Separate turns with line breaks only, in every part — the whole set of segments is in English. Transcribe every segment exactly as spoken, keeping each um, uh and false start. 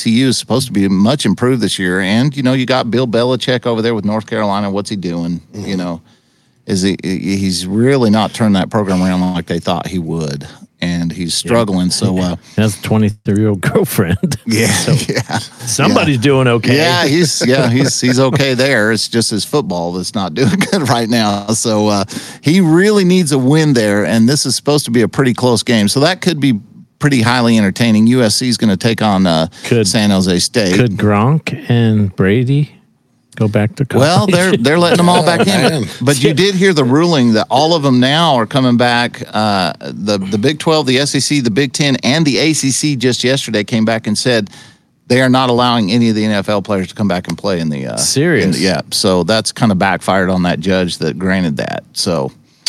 C U is supposed to be much improved this year. And, you know, you got Bill Belichick over there with North Carolina. What's he doing? Mm-hmm. You know, is he? He's really not turned that program around like they thought he would. And he's struggling. Yeah. So uh,
he has a twenty-three-year-old girlfriend.
Yeah,
so
yeah.
Somebody's
yeah.
doing okay.
Yeah, he's yeah he's he's okay there. It's just his football that's not doing good right now. So uh, he really needs a win there. And this is supposed to be a pretty close game. So that could be pretty highly entertaining. U S C is going to take on uh, could, San Jose State.
Could Gronk and Brady go back to college?
Well, they're they're letting them all back in. But you did hear the ruling that all of them now are coming back. Uh, the the Big twelve, the S E C, the Big Ten, and the A C C just yesterday came back and said they are not allowing any of the N F L players to come back and play in the uh,
serious.
In the, yeah, so that's kind of backfired on that judge that granted that. So.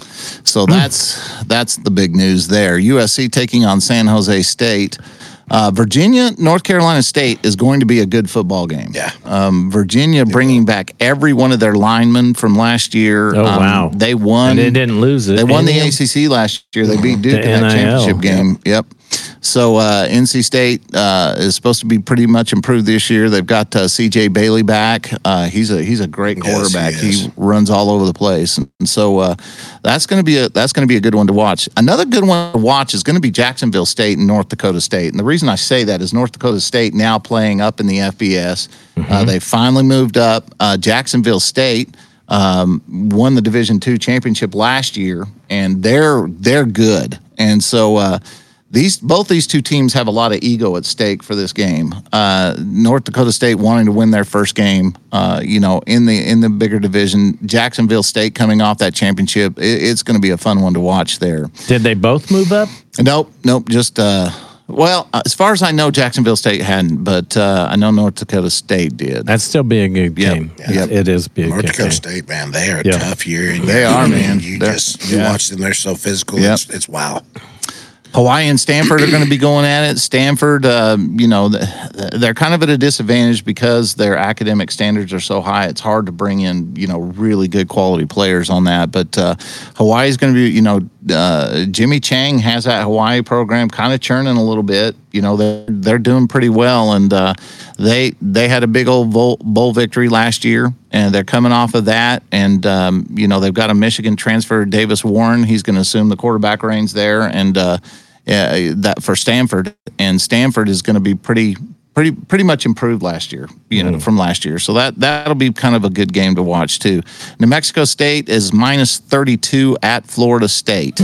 So that's that's the big news there. U S C taking on San Jose State. Uh, Virginia, North Carolina State is going to be a good football game.
Yeah.
Um, Virginia bringing back every one of their linemen from last year.
Oh,
um,
wow.
They won.
And they didn't lose it.
They won the A C C last year. They beat Duke in that championship game. Yep. So uh, N C State uh, is supposed to be pretty much improved this year. They've got uh, C J Bailey back. Uh, he's a he's a great quarterback. Yes, he, he runs all over the place, and so uh, that's going to be a that's going to be a good one to watch. Another good one to watch is going to be Jacksonville State and North Dakota State. And the reason I say that is North Dakota State now playing up in the F B S. Mm-hmm. Uh, they finally moved up. Uh, Jacksonville State um, won the Division two championship last year, and they're they're good. And so. Uh, These both these two teams have a lot of ego at stake for this game. Uh, North Dakota State wanting to win their first game, uh, you know, in the in the bigger division. Jacksonville State coming off that championship. It, it's going to be a fun one to watch there.
Did they both move up?
Nope, nope. Just uh, well, as far as I know, Jacksonville State hadn't, but uh, I know North Dakota State did.
That'd still be a good
Yep.
game.
Yep.
It is big.
North Dakota State, man, they are a
Yep.
tough year. And
They
you,
are, man.
You
They're,
just you
yeah.
watch them; they're so physical.
Yep.
It's, it's wow.
Hawaii and Stanford are going to be going at it. Stanford, uh, you know, they're kind of at a disadvantage because their academic standards are so high. It's hard to bring in, you know, really good quality players on that. But uh, Hawaii is going to be, you know, uh, Jimmy Chang has that Hawaii program kind of churning a little bit. You know, they're, they're doing pretty well. And uh, they they had a big old bowl, bowl victory last year, and they're coming off of that. And, um, you know, they've got a Michigan transfer, Davis Warren. He's going to assume the quarterback reins there. And uh, yeah, that for Stanford. And Stanford is going to be pretty pretty pretty much improved last year, you know, mm. from last year. So that, that'll be kind of a good game to watch, too. New Mexico State is minus thirty-two at Florida State.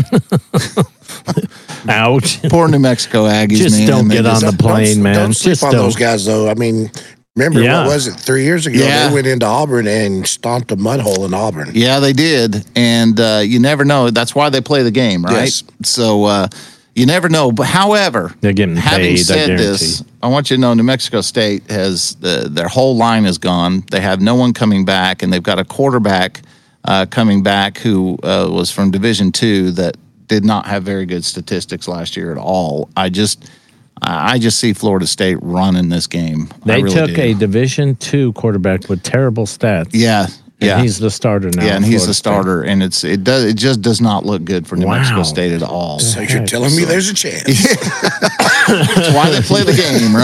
Ouch.
Poor New Mexico Aggies,
just
man.
don't get
just,
on the plane,
don't,
man.
Don't sleep
just
on
don't.
those guys, though. I mean, remember,
yeah.
what was it, three years ago?
Yeah.
They went into Auburn and stomped a mud hole in Auburn.
Yeah, they did. And uh, you never know. That's why they play the game, right?
Yes.
So uh, you never know. But however,
they're getting
having
paid,
said
I
this, I want you to know New Mexico State has the, their whole line is gone. They have no one coming back, and they've got a quarterback uh, coming back who uh, was from Division Two that did not have very good statistics last year at all. I just, I just see Florida State running this game.
They
really
took
do.
a Division Two quarterback with terrible stats.
Yeah.
And
yeah,
he's the starter now.
Yeah, and he's the
State.
starter, and it's it does it just does not look good for New
Wow.
Mexico State at all.
So you're
heck?
telling me there's a chance.
That's why they play the game,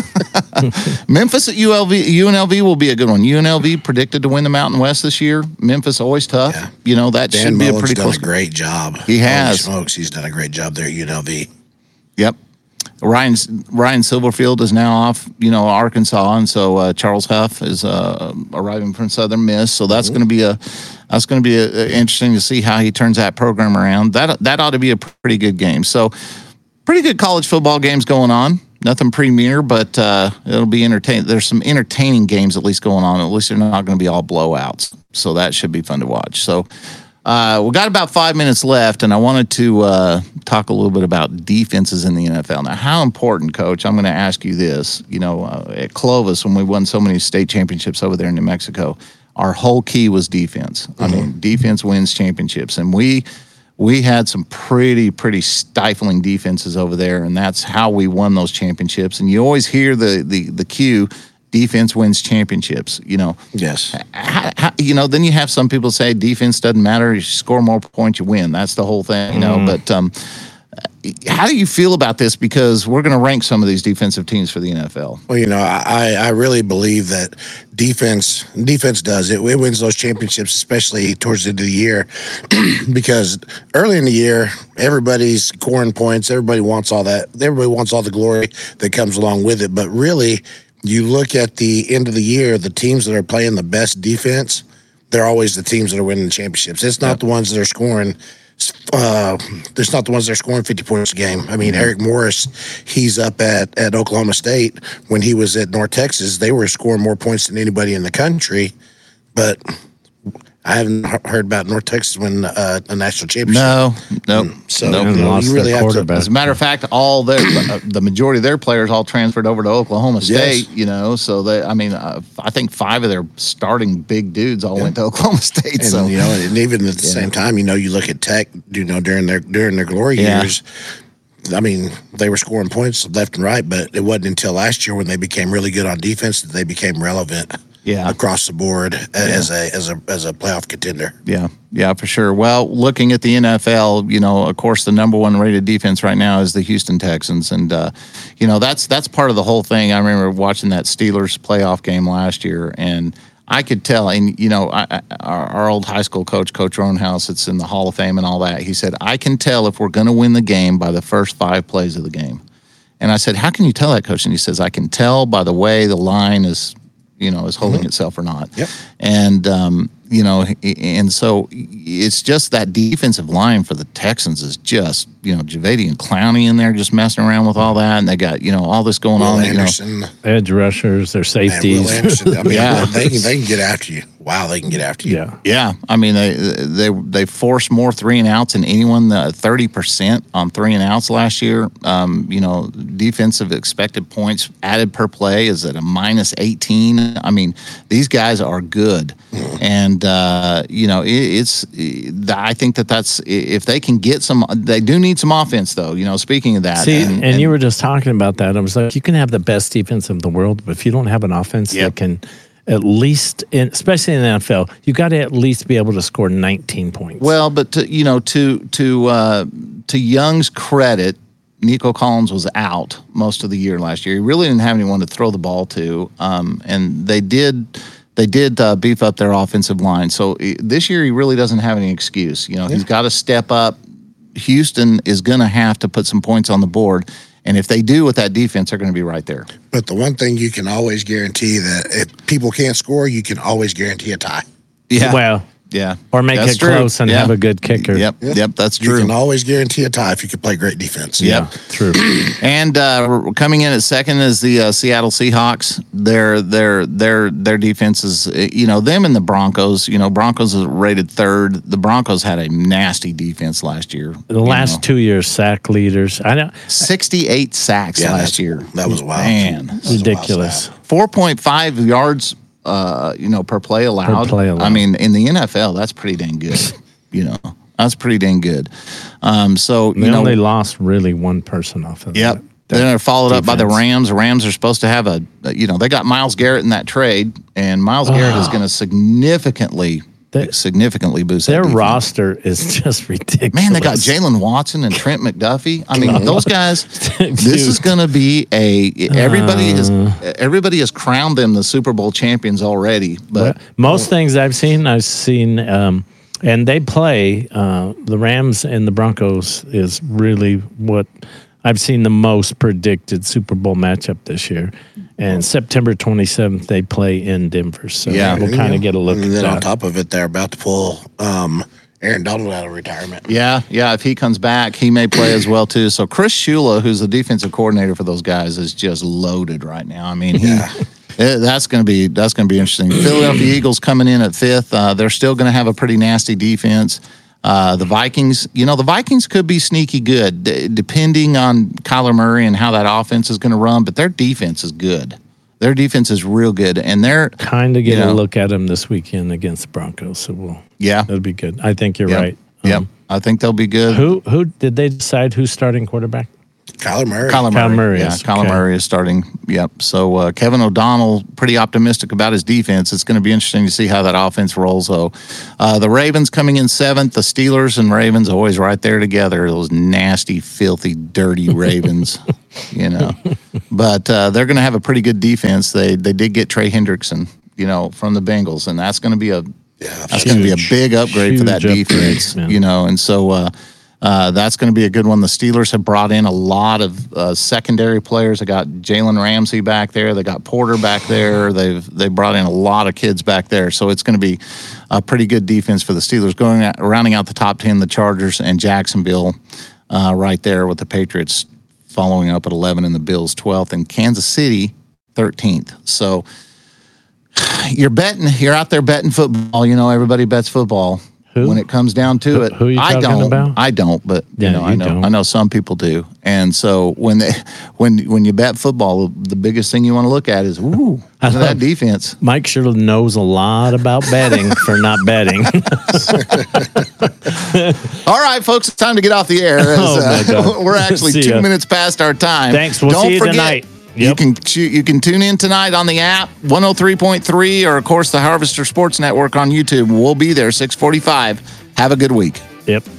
right? Memphis at U L V, U N L V will be a good one. U N L V predicted to win the Mountain West this year. Memphis always tough.
Yeah.
You know that
Dan
should be
Mullen's
a pretty
done
close.
a great job.
He has.
Holy smokes, he's done a great job there at U N L V.
Yep. Ryan Ryan Silverfield is now off, you know, Arkansas, and so uh, Charles Huff is uh, arriving from Southern Miss. So that's mm-hmm. going to be a that's going to be a, a interesting to see how he turns that program around. That that ought to be a pretty good game. So pretty good college football games going on. Nothing premier, but uh, it'll be entertaining. There's some entertaining games at least going on. At least they're not going to be all blowouts. So that should be fun to watch. So. Uh, we got about five minutes left, and I wanted to uh, talk a little bit about defenses in the N F L. Now, how important, Coach? I'm going to ask you this. You know, uh, at Clovis, when we won so many state championships over there in New Mexico, our whole key was defense. Mm-hmm. I mean, defense wins championships, and we we had some pretty, pretty stifling defenses over there, and that's how we won those championships. And you always hear the the the cue. Defense wins championships, you know.
Yes.
How, how, you know, then you have some people say defense doesn't matter. You score more points, you win. That's the whole thing, you know. Mm. But um, how do you feel about this? Because we're going to rank some of these defensive teams for the N F L.
Well, you know, I, I really believe that defense defense does it. It wins those championships, especially towards the end of the year, because early in the year, everybody's scoring points. Everybody wants all that. Everybody wants all the glory that comes along with it. But really, you look at the end of the year, the teams that are playing the best defense, they're always the teams that are winning the championships. It's not yep. the ones that are scoring. Uh, it's not the ones that are scoring fifty points a game. I mean, mm-hmm. Eric Morris, he's up at, at Oklahoma State. When he was at North Texas, they were scoring more points than anybody in the country. But I haven't heard about North Texas win uh, a national championship.
No, no.
Mm, so
nope.
you, know, you really have to.
As a matter of fact, all their uh, the majority of their players all transferred over to Oklahoma State.
Yes.
You know, so they. I mean, uh, I think five of their starting big dudes all yeah. went to Oklahoma State.
And,
so
you know, and even at the yeah. same time, you know, you look at Tech. You know, during their during their glory
yeah.
years. I mean, they were scoring points left and right, but it wasn't until last year when they became really good on defense that they became relevant. Yeah. Across the board yeah. as a as a as a playoff contender.
Yeah, yeah, for sure. Well, looking at the N F L, you know, of course, the number one rated defense right now is the Houston Texans, and uh, you know that's that's part of the whole thing. I remember watching that Steelers playoff game last year, and I could tell. And you know, I, I, our, our old high school coach, Coach Roanhouse, it's in the Hall of Fame and all that. He said, "I can tell if we're going to win the game by the first five plays of the game." And I said, "How can you tell that, Coach?" And he says, "I can tell by the way the line is." You know, is holding mm-hmm. itself or not.
Yep.
And, um, you know, and so it's just that defensive line for the Texans is just, you know, Javadian Clowney in there just messing around with all that. And they got, you know, all this going
Will
on.
Anderson.
You know.
Edge rushers, their safeties.
Will Anderson. I mean,
yeah.
they, can, they can get after you. Wow, they can get after you.
Yeah.
Yeah. I mean, they they they forced more three and outs than anyone, uh, thirty percent on three and outs last year. Um, you know, defensive expected points added per play is at a minus eighteen. I mean, these guys are good. Mm. And, uh, you know, it, it's, I think that that's, if they can get some, they do need some offense, though, you know, speaking of that.
See,
and,
and,
and
you were just talking about that. I was like, you can have the best defense in the world, but if you don't have an offense
yep.
that can at least, in, especially in the N F L, you got to at least be able to score nineteen points.
Well, but, to, you know, to, to, uh, to Young's credit, Nico Collins was out most of the year last year. He really didn't have anyone to throw the ball to, um, and they did they did uh, beef up their offensive line. So uh, this year he really doesn't have any excuse. You know, yeah. he's got to step up. Houston is going to have to put some points on the board, and if they do with that defense, they're going to be right there.
But the one thing you can always guarantee that if people can't score, you can always guarantee a tie.
Yeah.
Well.
Yeah.
Or make
that's
it
true.
close and
yeah.
have a good kicker.
Yep.
Yeah.
Yep. That's true.
You can always guarantee a tie if you can play great defense.
Yep.
Yeah, true.
And uh, coming in at second is the uh, Seattle Seahawks. Their their their their defense is, you know, them and the Broncos. You know, Broncos is rated third. The Broncos had a nasty defense last year.
The last know. two years, sack leaders. I know
sixty-eight sacks
yeah,
last year.
That was wild.
Man,
ridiculous.
four point five yards. Uh, you know, per play allowed.
Per play allowed.
I mean, in the N F L, that's pretty dang good. You know, that's pretty dang good. Um, so
they
you know,
only lost really one person off of
yep.
that.
Then they're followed
defense.
up by the Rams. The Rams are supposed to have a, you know, they got Myles Garrett in that trade, and Myles Garrett is going to significantly, they, significantly boost
their
that
roster is just ridiculous.
Man, they got Jalen Watson and Trent McDuffie. I mean, those guys. This is going to be a everybody has everybody has crowned them the Super Bowl champions already. But
well, most things I've seen, I've seen, um, and they play uh, the Rams and the Broncos is really what I've seen the most predicted Super Bowl matchup this year. And September twenty-seventh, they play in Denver. So
yeah.
we'll kind of get a look
and
at
then
that.
on top of it, they're about to pull um, Aaron Donald out of retirement.
Yeah, yeah. If he comes back, he may play as well, too. So Chris Shula, who's the defensive coordinator for those guys, is just loaded right now. I mean, he,
yeah.
it, that's going to be that's going to be interesting. Philadelphia Eagles coming in at fifth. Uh, they're still going to have a pretty nasty defense. Uh, the Vikings, you know, the Vikings could be sneaky good, d- depending on Kyler Murray and how that offense is going to run, but their defense is good. Their defense is real good, and they're
kind of get
you know,
a look at them this weekend against the Broncos. So we'll,
yeah,
that'll be good. I think you're
yep.
right.
Yep,
Um,
I think they'll be good.
Who who did they decide who's starting quarterback?
Kyler Murray.
Kyler Murray.
Kyler Murray
Yeah,
is,
Kyler
okay.
Murray is starting. Yep. So uh, Kevin O'Donnell, pretty optimistic about his defense. It's going to be interesting to see how that offense rolls. So uh, the Ravens coming in seventh. The Steelers and Ravens always right there together. Those nasty, filthy, dirty Ravens. You know, but uh, they're going to have a pretty good defense. They they did get Trey Hendrickson, you know, from the Bengals, and that's going to be a
Yeah,
that's going to be a
Huge,
big upgrade for that
huge upgrade,
defense.
man.
You know, and so. Uh, Uh, that's going to be a good one. The Steelers have brought in a lot of uh, secondary players. They got Jalen Ramsey back there. They got Porter back there. They've they brought in a lot of kids back there. So it's going to be a pretty good defense for the Steelers. Going at, rounding out the top ten, the Chargers and Jacksonville, uh, right there with the Patriots following up at eleven and the Bills twelfth and Kansas City thirteenth. So you're betting. You're out there betting football. You know everybody bets football.
Who?
When it comes down to
Who-
it,
who are you
I
talking
don't.
about?
I don't, but
Yeah,
you know, I
you
know,
don't.
I know some people do. And so when they, when when you bet football, the biggest thing you want to look at is, ooh, look at that defense.
Mike sure knows a lot about betting for not betting.
All right, folks, it's time to get off the air. As,
Oh, my
uh,
God.
we're actually
See
two
ya.
minutes past our time.
Thanks. We'll
don't
see you
forget,
tonight.
You
Yep.
can tu- you can tune in tonight on the app one oh three point three or of course the Harvester Sports Network on YouTube. We'll be there six forty-five. Have a good week.
Yep.